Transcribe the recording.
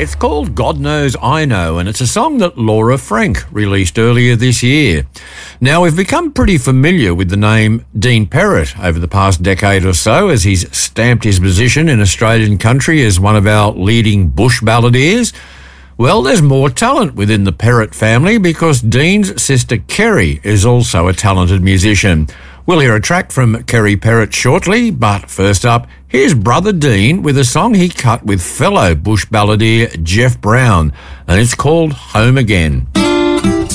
It's called God Knows I Know, and it's a song that Laura Frank released earlier this year. Now, we've become pretty familiar with the name Dean Perrott over the past decade or so, as he's stamped his position in Australian country as one of our leading bush balladeers. Well, there's more talent within the Perrott family, because Dean's sister Kerry is also a talented musician. We'll hear a track from Kerry Perrott shortly, but first up, here's brother Dean with a song he cut with fellow bush balladeer Jeff Brown, and it's called Home Again.